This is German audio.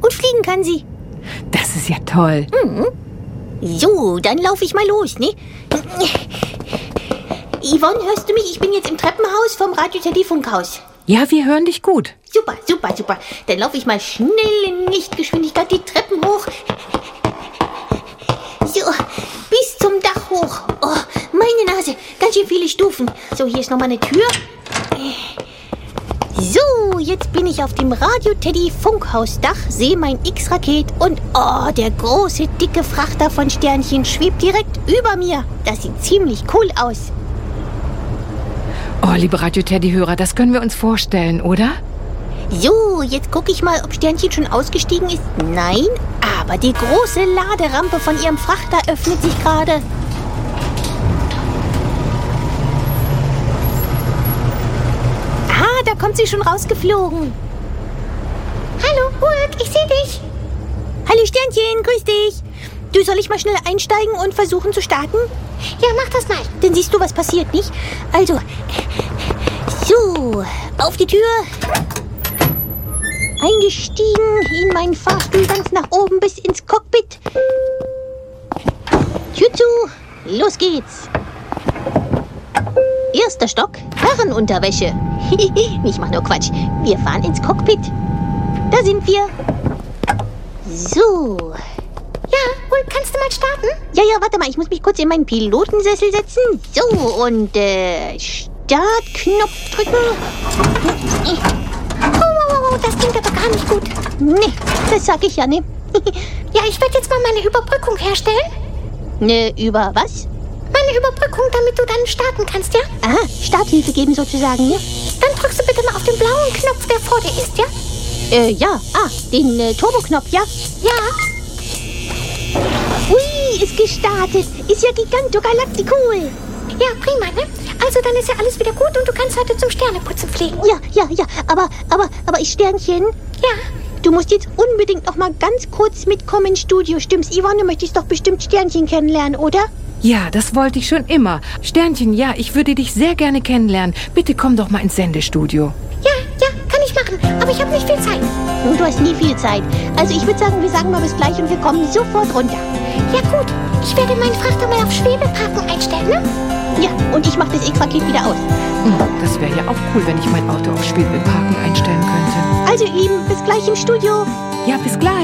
Und fliegen kann sie. Das ist ja toll. So, dann laufe ich mal los, ne? Yvonne, hörst du mich? Ich bin jetzt im Treppenhaus vom Radio Teddy Funkhaus. Ja, wir hören dich gut. Super. Dann laufe ich mal schnell in Lichtgeschwindigkeit die Treppen hoch. So, bis zum Dach hoch. Oh, meine Nase, ganz schön viele Stufen. So, hier ist nochmal eine Tür. So, jetzt bin ich auf dem Radio Teddy Funkhausdach, sehe mein X-Raket und der große, dicke Frachter von Sternchen schwebt direkt über mir. Das sieht ziemlich cool aus. Oh, liebe Radio-Teddy-Hörer, das können wir uns vorstellen, oder? So, jetzt gucke ich mal, ob Sternchen schon ausgestiegen ist. Nein, aber die große Laderampe von ihrem Frachter öffnet sich gerade. Da kommt sie schon rausgeflogen. Hallo, Hulk, ich sehe dich. Hallo Sternchen, grüß dich. Du, soll ich mal schnell einsteigen und versuchen zu starten? Ja, mach das mal. Dann siehst du, was passiert, nicht? Also, so, auf die Tür. Eingestiegen in meinen Fahrstuhl ganz nach oben bis ins Cockpit. Tür zu, los geht's. Erster Stock, Herrenunterwäsche. Ich mach nur Quatsch. Wir fahren ins Cockpit. Da sind wir. So. Ja, Hulk, kannst du mal starten? Ja, warte mal. Ich muss mich kurz in meinen Pilotensessel setzen. So, und Startknopf drücken. Oh, das klingt aber gar nicht gut. Nee, das sag ich ja, ne? Ja, ich werde jetzt mal meine Überbrückung herstellen. Ne, über was? Meine Überbrückung, damit du dann starten kannst, ja? Aha, Starthilfe geben sozusagen, ja? Dann drückst du bitte mal auf den blauen Knopf, der vor dir ist, ja? Ja. Den Turboknopf, ja? Ja. Ui, ist gestartet. Ist ja gigantogalacticool. Ja, prima, ne? Also dann ist ja alles wieder gut und du kannst heute zum Sterneputzen fliegen. Ja. Aber Sternchen? Ja? Du musst jetzt unbedingt noch mal ganz kurz mitkommen ins Studio. Stimmt's, Yvonne? Du möchtest doch bestimmt Sternchen kennenlernen, oder? Ja, das wollte ich schon immer. Sternchen, ja, ich würde dich sehr gerne kennenlernen. Bitte komm doch mal ins Sendestudio. Ja, kann ich machen. Aber ich habe nicht viel Zeit. Du hast nie viel Zeit. Also ich würde sagen, wir sagen mal bis gleich und wir kommen sofort runter. Ja gut, ich werde meinen Frachter mal auf Schwebeparken einstellen, ne? Ja, und ich mache das X-Raket wieder aus. Das wäre ja auch cool, wenn ich mein Auto auf Schwebeparken einstellen könnte. Also ihr Lieben, bis gleich im Studio. Ja, bis gleich.